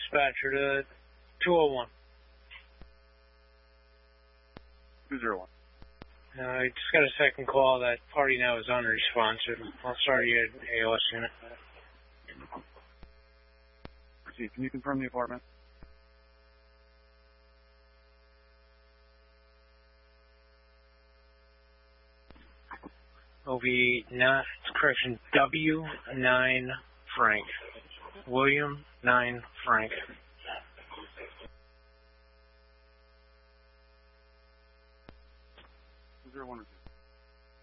dispatcher to 201. 201. I just got a second call. That party now is unresponsive. I'll start you at ALS unit. Proceed. Can you confirm the apartment? correction, W9 Frank. William 9 Frank. 201.